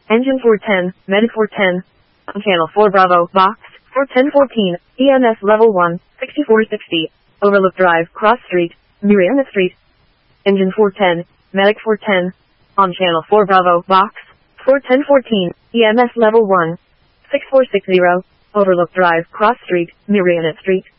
Engine 410, Medic 410. On channel 4 Bravo, Box, 41014, EMS level 1, 6460. Overlook Drive, Cross Street, Mariana Street. Engine 410, Medic 410. On channel 4 Bravo, Box, 41014, EMS level 1, 6460. Overlook Drive, Cross Street, Mariana Street.